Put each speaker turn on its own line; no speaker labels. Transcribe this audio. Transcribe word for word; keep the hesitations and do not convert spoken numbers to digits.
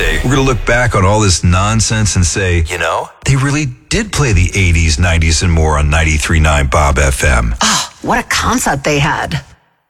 day, we're going to look back on all this nonsense and say, you know, they really did play the eighties, nineties, and more on ninety-three point nine Bob F M.
Oh, what a concert they had.